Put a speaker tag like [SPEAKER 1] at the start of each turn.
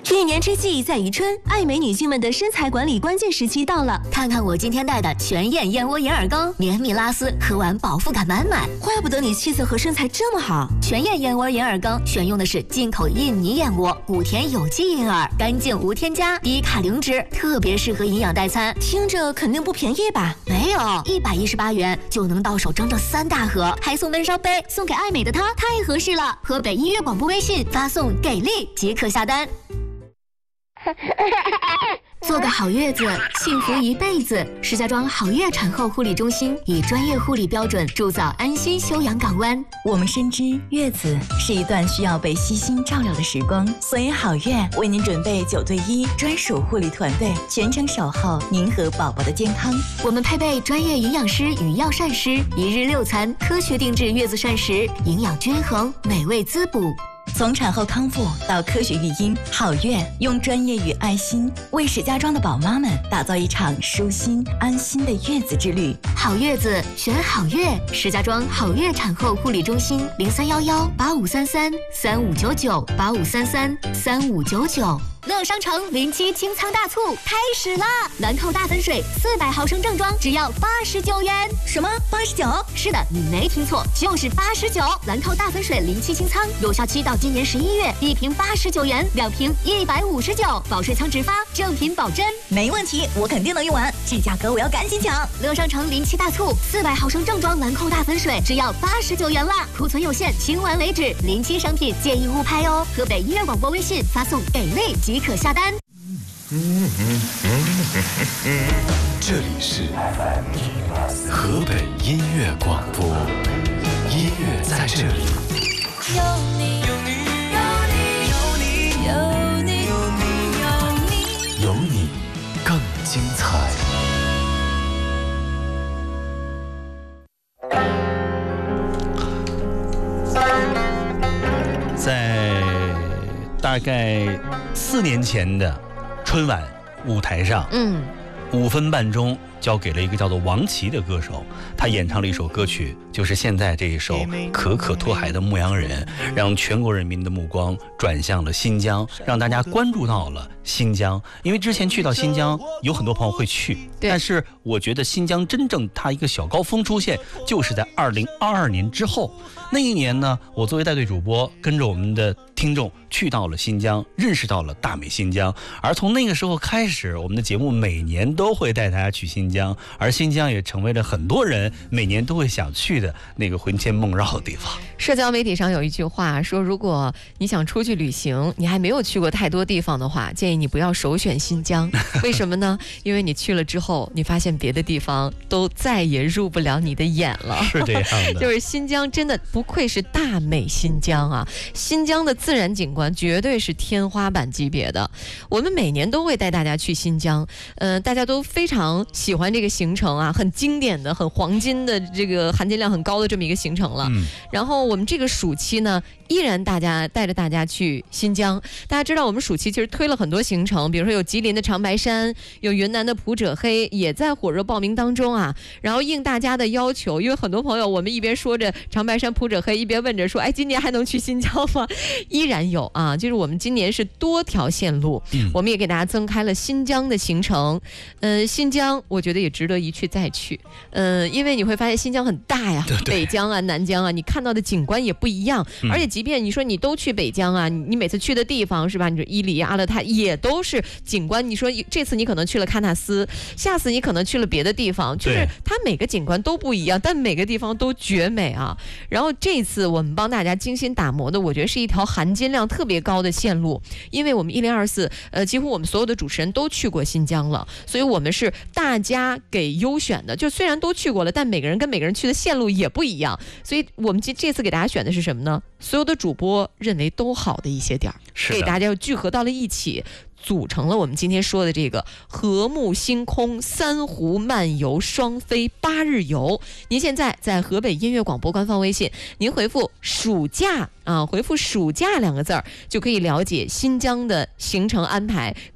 [SPEAKER 1] 一年之计在于春，爱美女性们的身材管理关键时期到了。
[SPEAKER 2] 看看我今天带的全燕燕窝银耳羹，绵密拉丝，喝完饱腹感满满。
[SPEAKER 1] 怪不得你气色和身材这么好。
[SPEAKER 2] 全燕燕窝银耳羹选用的是进口印尼燕窝，谷田有机银耳，干净无添加，低卡零脂，特别适合营养代餐。
[SPEAKER 1] 听着肯定不便宜吧？
[SPEAKER 2] 没有，118元就能到手整整3大盒，还送温烧杯，送给爱美的她太合适了。河北音乐广播微信发送“给力”即可下单。做个好月子，幸福一辈子。石家庄好月产后护理中心以专业护理标准铸造安心休养港湾。
[SPEAKER 3] 我们深知月子是一段需要被悉心照料的时光，所以好月为您准备9对1专属护理团队，全程守候您和宝宝的健康。
[SPEAKER 2] 我们配备专业营养师与药膳师，1日6餐，科学定制月子膳食，营养均衡，美味滋补。
[SPEAKER 3] 从产后康复到科学育婴，好月用专业与爱心为石家庄的宝妈们打造一场舒心安心的月子之旅。
[SPEAKER 2] 好月子选好月，石家庄好月产后护理中心03118533359985333599。乐商城临期清仓大促开始啦！兰蔻大粉水400毫升正装只要89元。
[SPEAKER 3] 什么89？
[SPEAKER 2] 是的，你没听错，就是89。兰蔻大粉水临期清仓，有效期到今年11月，1瓶89元，2瓶159，保水仓直发，正品保真。
[SPEAKER 3] 没问题，我肯定能用完，这价格我要赶紧抢！
[SPEAKER 2] 乐商城临期大促，400毫升正装兰蔻大粉水只要89元啦，库存有限，清完为止，临期商品建议勿拍哦。河北音乐广播微信发送“给力”即可下单。
[SPEAKER 4] 这里是河北音乐广播，音乐在这里。
[SPEAKER 5] 有你，有你，有你，有你，有你，
[SPEAKER 4] 有你更精彩。
[SPEAKER 6] 在大概4年前的春晚舞台上，5分半钟交给了一个叫做王琦的歌手，他演唱了一首歌曲，就是现在这一首《可可托海的牧羊人》，让全国人民的目光转向了新疆，让大家关注到了新疆。因为之前去到新疆，有很多朋友会去，但是我觉得新疆真正它一个小高峰出现，就是在2022年之后。那一年呢，我作为带队主播，跟着我们的听众去到了新疆，认识到了大美新疆。而从那个时候开始，我们的节目每年都会带大家去新疆，而新疆也成为了很多人每年都会想去的那个魂牵梦绕的地方。
[SPEAKER 7] 社交媒体上有一句话说，如果你想出去旅行，你还没有去过太多地方的话，建议你不要首选新疆。为什么呢？因为你去了之后，你发现别的地方都再也入不了你的眼了。
[SPEAKER 6] 是这样的，
[SPEAKER 7] 就是新疆真的不愧是大美新疆啊！新疆的自然景观绝对是天花板级别的。我们每年都会带大家去新疆，大家都非常喜欢这个行程啊，很经典的、很黄金的这个含金量很高的这么一个行程了。然后我们这个暑期呢，依然带着大家去新疆。大家知道我们暑期其实推了很多行程，比如说有吉林的长白山，有云南的普者黑，也在火热报名当中啊。然后应大家的要求，因为很多朋友我们一边说着长白山普者黑，一边问着说，哎，今年还能去新疆吗？依然有啊，就是我们今年是多条线路，我们也给大家增开了新疆的行程。新疆我觉得也值得一去再去，因为你会发现新疆很大呀，北疆啊、南疆啊，你看到的景观也不一样。而且即便你说你都去北疆啊，你每次去的地方是吧？你说伊犁、阿勒泰也都是景观。你说这次你可能去了喀纳斯，下次你可能去了别的地方，就是它每个景观都不一样，但每个地方都绝美啊。然后这次我们帮大家精心打磨的，我觉得是一条含金量特别高的线路，因为我们1024几乎我们所有的主持人都去过新疆了，所以我们是大家给优选的。就虽然都去过了，但每个人跟每个人去的线路也不一样，所以我们这次给大家选的是什么呢？所有的主播认为都好的一些点，给大家又聚合到了一起，组成了我们今天说的这个和睦星空3湖漫游双飞8日游。您现在在河北音乐广播官方微信，您回复暑假回复暑假2个字儿，就可以了解新疆的行程安排，